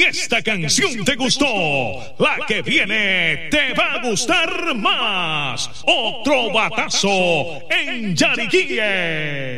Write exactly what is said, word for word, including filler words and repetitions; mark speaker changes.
Speaker 1: esta canción te gustó, la que viene te va a gustar más. Otro batazo en Yariquíe.